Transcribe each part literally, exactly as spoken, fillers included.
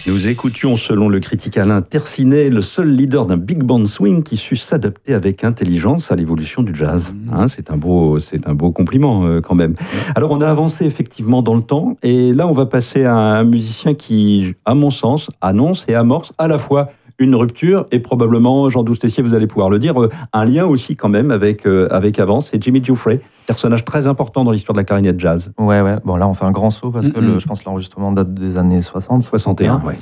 Nous écoutions, selon le critique Alain Tercinet, le seul leader d'un big band swing qui sut s'adapter avec intelligence à l'évolution du jazz. Hein, c'est un beau, c'est un beau compliment euh, quand même. Alors on a avancé effectivement dans le temps, et là on va passer à un musicien qui, à mon sens, annonce et amorce à la fois une rupture et probablement, Jean Douce-Tessier, vous allez pouvoir le dire, euh, un lien aussi quand même avec, euh, avec avant, c'est Jimmy Giuffre, personnage très important dans l'histoire de la clarinette jazz. Ouais, ouais. Bon, là, on fait un grand saut parce que le, je pense que l'enregistrement date des années soixante. soixante et un, ouais.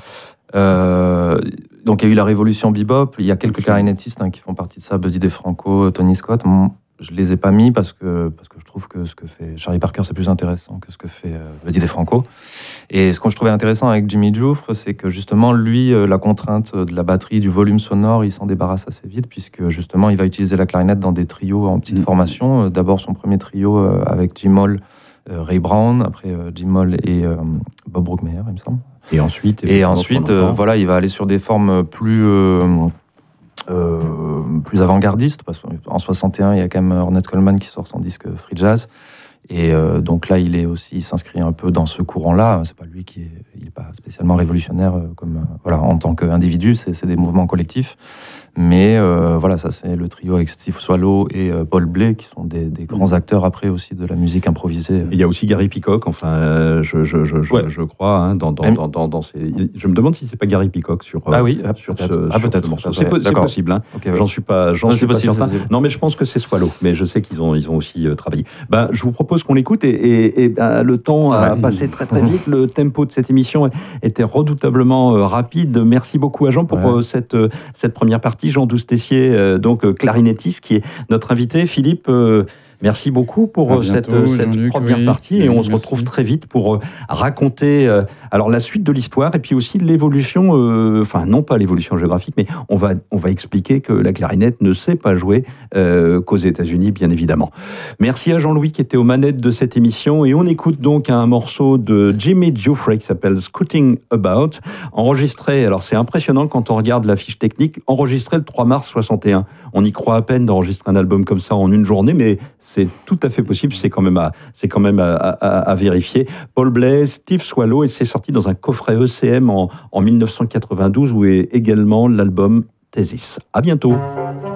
Euh, donc, il y a eu la révolution bebop. Il y a quelques clarinettistes hein, qui font partie de ça, Buddy DeFranco, Tony Scott. Je les ai pas mis parce que, parce que je trouve que ce que fait Charlie Parker, c'est plus intéressant que ce que fait euh, Buddy DeFranco. Et ce que je trouvais intéressant avec Jimmy Giuffre, c'est que justement, lui, euh, la contrainte de la batterie, du volume sonore, il s'en débarrasse assez vite, puisque justement, il va utiliser la clarinette dans des trios en petite mmh. formation. Euh, d'abord, son premier trio euh, avec Jim Hall, euh, Ray Brown, après euh, Jim Hall et euh, Bob Brookmeyer, il me semble. Et ensuite, et ensuite euh, voilà, il va aller sur des formes plus... Euh, Euh, plus avant-gardiste, parce qu'en soixante et un, il y a quand même Ornette Coleman qui sort son disque Free Jazz, et euh, donc là, il est aussi, il s'inscrit un peu dans ce courant-là. C'est pas lui qui est, il est pas spécialement révolutionnaire euh, comme euh, voilà en tant qu'individu, c'est, c'est des mouvements collectifs. Mais euh, voilà, ça c'est le trio avec Steve Swallow et euh, Paul Bley qui sont des, des grands acteurs après aussi de la musique improvisée. Il y a aussi Gary Peacock, enfin, euh, je, je, je, ouais. je, je crois, hein, dans, dans, dans, dans, dans ces... Je me demande si c'est pas Gary Peacock sur, ah oui, euh, sur peut-être. ce, ah, sur peut-être, ce morceau. peut-être. C'est, c'est possible, hein. Okay, ouais. J'en suis pas, j'en non, suis pas possible, certain. Non, mais je pense que c'est Swallow, mais je sais qu'ils ont, ils ont aussi euh, travaillé. Ben, je vous propose qu'on l'écoute, et, et, et ben, le temps a ouais. passé très très vite. Le tempo de cette émission était redoutablement euh, rapide. Merci beaucoup à Jean pour ouais. euh, cette, euh, cette première partie. Jean Douce-Tessier, Euh, donc euh, clarinettiste, qui est notre invité. Philippe, euh, merci beaucoup pour euh, cette, euh, cette première oui, partie, et on merci. se retrouve très vite pour euh, raconter euh, alors la suite de l'histoire, et puis aussi l'évolution, euh, enfin non pas l'évolution géographique, mais on va, on va expliquer que la clarinette ne s'est pas jouée euh, qu'aux États-Unis, bien évidemment. Merci à Jean-Louis qui était aux manettes de cette émission, et on écoute donc un morceau de Jimmy Giuffre qui s'appelle Scooting About, enregistré, alors c'est impressionnant quand on regarde la fiche technique, enregistré le trois mars soixante et un. On y croit à peine d'enregistrer un album comme ça en une journée, mais c'est tout à fait possible, c'est quand même à, c'est quand même à, à, à vérifier. Paul Bley, Steve Swallow, et c'est sorti dans un coffret E C M en, en dix-neuf cent quatre-vingt-douze, où est également l'album Thesis. À bientôt.